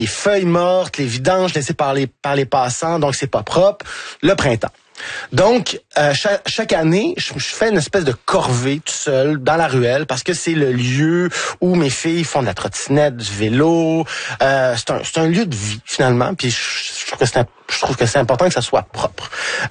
les feuilles mortes, les vidanges laissées par les passants, donc c'est pas propre. Le printemps. Donc, chaque année, je fais une espèce de corvée tout seul dans la ruelle parce que c'est le lieu où mes filles font de la trottinette, du vélo. C'est un lieu de vie, finalement. Puis je trouve que c'est important que ça soit propre.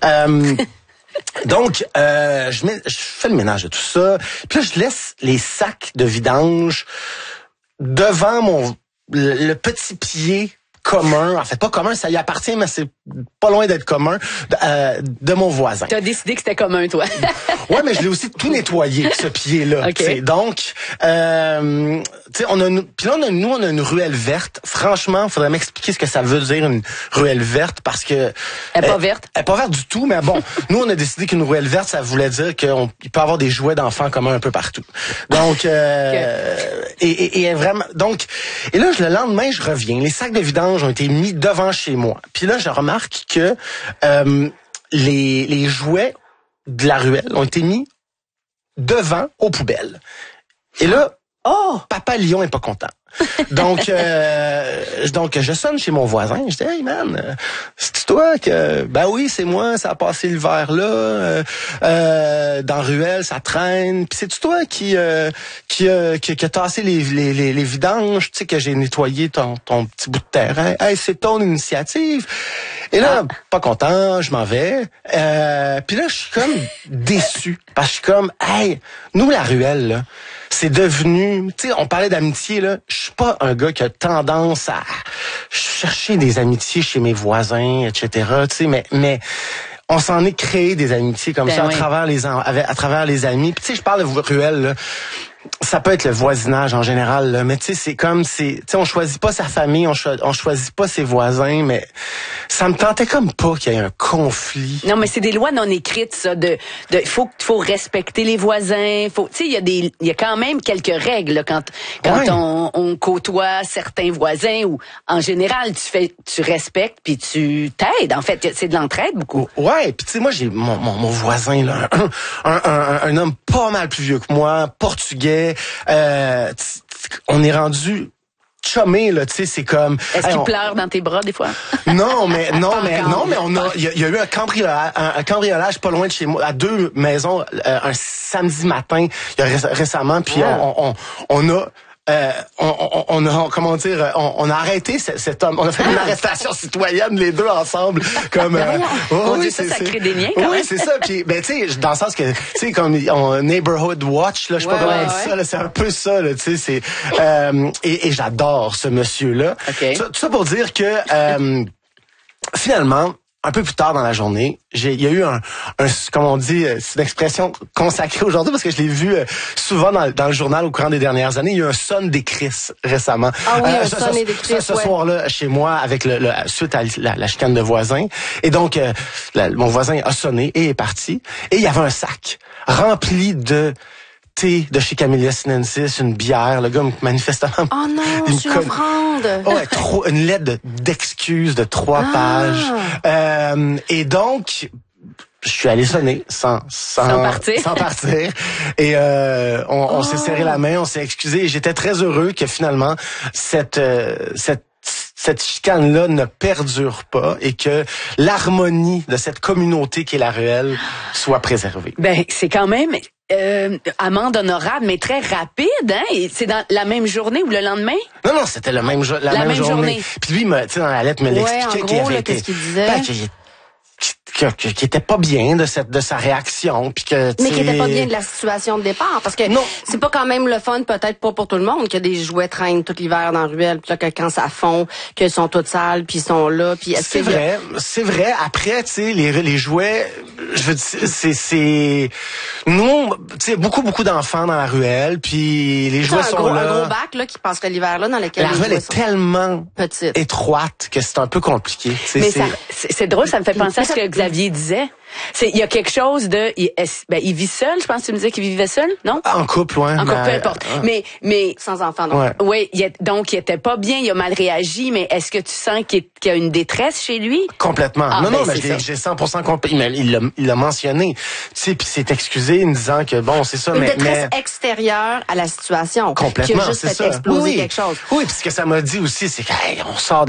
Donc, je fais le ménage de tout ça. Puis là, je laisse les sacs de vidange devant le petit pied commun, en fait pas commun, ça y appartient, mais c'est pas loin d'être commun, de mon voisin. T'as décidé que c'était commun, toi. Ouais, mais je l'ai aussi tout nettoyé, ce pied-là. Okay. Donc, tu sais, on a une ruelle verte. Franchement, il faudrait m'expliquer ce que ça veut dire une ruelle verte, parce que elle est pas verte. Elle est pas verte du tout, mais bon, nous on a décidé qu'une ruelle verte, ça voulait dire qu'il peut y avoir des jouets d'enfants communs un peu partout. Donc, okay. et vraiment, donc, et là le lendemain, je reviens. Les sacs de vidange ont été mis devant chez moi. Puis là, je remarque que les jouets de la ruelle ont été mis devant aux poubelles. Et là, Papa Lion est pas content. Donc, je sonne chez mon voisin. Je dis, hey man, c'est toi que... Ben oui, c'est moi, ça a passé l'hiver là. Dans la ruelle, ça traîne. Puis c'est toi qui a tassé les vidanges, tu sais, que j'ai nettoyé ton petit bout de terrain. Hey, c'est ton initiative. Et là, pas content, je m'en vais. Puis là, je suis comme déçu. Parce que je suis comme, hey, nous, la ruelle, là, c'est devenu... Tu sais, on parlait d'amitié, là. Je suis pas un gars qui a tendance à chercher des amitiés chez mes voisins, etc. Tu sais, mais on s'en est créé des amitiés comme ça, oui, à travers les amis. Puis tu sais, je parle de ruelle, là. Ça peut être le voisinage en général, là, mais tu sais, c'est comme, tu sais, on choisit pas sa famille, on choisit pas ses voisins, mais ça me tentait comme pas qu'il y ait un conflit. Non, mais c'est des lois non écrites, ça, faut respecter les voisins, tu sais, il y a quand même quelques règles, là, quand ouais, on côtoie certains voisins, ou en général, tu respectes puis tu t'aides, en fait, c'est de l'entraide beaucoup. Ouais, puis tu sais, moi, j'ai mon voisin, là, un homme pas mal plus vieux que moi, portugais. On est rendu chumé, là, tu sais, c'est comme... Est-ce qu'il pleure dans tes bras des fois? Non, mais il y a eu un cambriolage pas loin de chez moi, à 2 maisons, un samedi matin, il y a récemment, puis on a arrêté cet homme. On a fait une arrestation citoyenne, les deux ensemble, comme. Ça crée des liens. Oui, c'est ça. Puis, ben, tu sais, dans le sens que, tu sais, comme neighborhood watch, là, je sais pas comment on dit ça, là, c'est un peu ça, là, tu sais, c'est. Et j'adore ce monsieur-là. Okay. Tout ça pour dire que finalement. Un peu plus tard dans la journée, il y a eu un comme on dit, c'est une expression consacrée aujourd'hui parce que je l'ai vu souvent dans le journal au courant des dernières années. Il y a eu un sonne des Chris récemment. Ah oui, un sonne des Chris. Ce soir-là, chez moi, avec suite à la chicane de voisins. Et donc, mon voisin a sonné et est parti. Et il y avait un sac rempli de thé de chez Camellia Sinensis, une bière, le gars manifestement... Oh non, c'est une offrande! Ouais, une lettre d'excuses de 3 pages. Et donc, je suis allé sonner sans partir. Et on s'est serré la main, on s'est excusé. Et j'étais très heureux que finalement, cette chicane-là ne perdure pas et que l'harmonie de cette communauté qui est la ruelle soit préservée. Ben, c'est quand même... amende honorable, mais très rapide, hein? Et c'est dans la même journée ou le lendemain? Non, c'était la même journée. Puis lui, tu sais, dans la lettre, me l'expliquait qu'il avait été... Qu'est-ce qu'il disait? Qui était pas bien de sa réaction, puis que mais qui était pas bien de la situation de départ, parce que c'est pas quand même le fun, peut-être pas pour tout le monde, que des jouets traînent tout l'hiver dans la ruelle, puis là que quand ça fond, qu'ils sont toutes sales, puis ils sont là, puis c'est vrai. Après, tu sais, les jouets, je veux dire, c'est nous, tu sais, beaucoup d'enfants dans la ruelle, puis les jouets sont là. Un gros bac là qui passerait l'hiver là dans lequel la ruelle est tellement petite, étroite que c'est un peu compliqué. Mais c'est drôle, ça me fait penser à ce que Xavier Xavier disait. Il y a quelque chose de... Il vit seul, je pense que tu me disais qu'il vivait seul, non? En couple, ouais. En couple, peu importe. Mais sans enfant, non. Ouais. Oui, donc il était pas bien, il a mal réagi, mais est-ce que tu sens qu'il y a une détresse chez lui? Complètement. Non, mais j'ai 100% compris. Il l'a mentionné. Tu sais, puis s'est excusé en disant que bon, c'est ça, une détresse extérieure à la situation. Complètement, qui a juste fait exploser quelque chose. Oui, puis ce que ça m'a dit aussi, c'est qu'on sort